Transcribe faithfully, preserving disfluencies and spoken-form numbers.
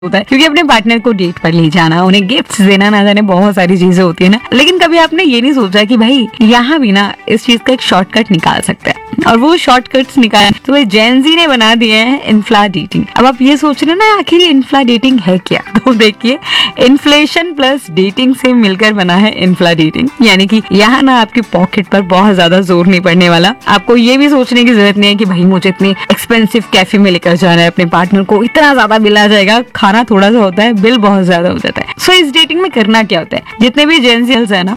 होता है, क्योंकि अपने पार्टनर को डेट पर ले जाना, उन्हें गिफ्ट्स देना, ना जाने बहुत सारी चीजें होती है ना। लेकिन कभी आपने ये नहीं सोचा कि भाई यहाँ भी ना इस चीज का एक शॉर्टकट निकाल सकते हैं, और वो शॉर्टकट्स निकाल तो भाई जेनजी ने बना दिए हैं इन्फ्ला डेटिंग। अब आप ये सोच रहे हैं ना आखिर इन्फ्ला डेटिंग है क्या, तो देखिए इन्फ्लेशन प्लस डेटिंग से मिलकर बना है इन्फ्ला डेटिंग। यानी कि यहाँ ना आपकी पॉकेट पर बहुत ज्यादा जोर नहीं पड़ने वाला, आपको ये भी सोचने की जरूरत नहीं है कि भाई मुझे इतने एक्सपेंसिव कैफे में लेकर जाना है अपने पार्टनर को, इतना ज्यादा बिल आ जाएगा, खाना थोड़ा सा होता है बिल बहुत ज्यादा हो जाता है। सो इस डेटिंग में करना क्या होता है, जितने भी जेंट्स है ना